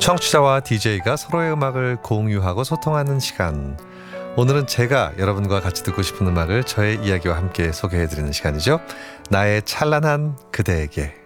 청취자와 DJ가 서로의 음악을 공유하고 소통하는 시간. 오늘은 제가 여러분과 같이 듣고 싶은 음악을 저의 이야기와 함께 소개해드리는 시간이죠. 나의 찬란한 그대에게.